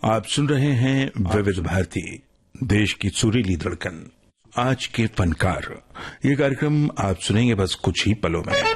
आप सुन रहे हैं विविध भारती, देश की सुरीली धड़कन, आज के फनकार। ये कार्यक्रम आप सुनेंगे बस कुछ ही पलों में।